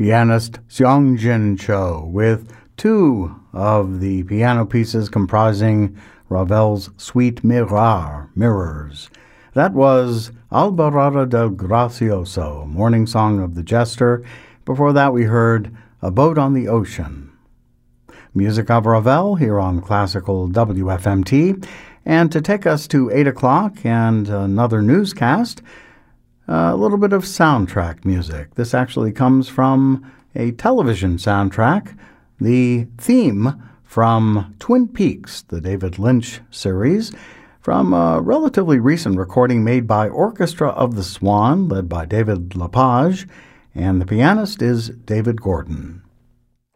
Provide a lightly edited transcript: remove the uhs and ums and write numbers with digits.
pianist Seong-Jin Cho with two of the piano pieces comprising Ravel's Suite Mirrors. That was Alborada del Gracioso, Morning Song of the Jester. Before that, we heard A Boat on the Ocean. Music of Ravel here on Classical WFMT. And to take us to 8 o'clock and another newscast, a little bit of soundtrack music. This actually comes from a television soundtrack, the theme from Twin Peaks, the David Lynch series, from a relatively recent recording made by Orchestra of the Swan, led by David Lepage, and the pianist is David Gordon.